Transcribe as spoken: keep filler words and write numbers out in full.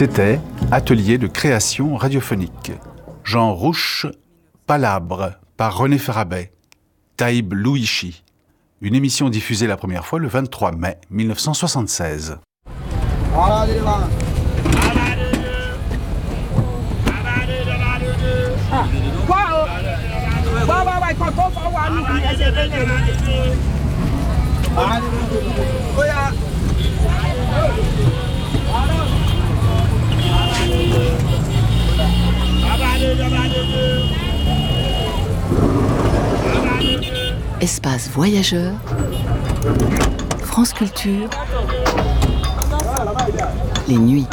C'était Atelier de création radiophonique. Jean Rouch, Palabre, par René Farabet. Taïb Louichi. Une émission diffusée la première fois le vingt-trois mai mille neuf cent soixante-seize. Espace voyageur, France Culture, les nuits.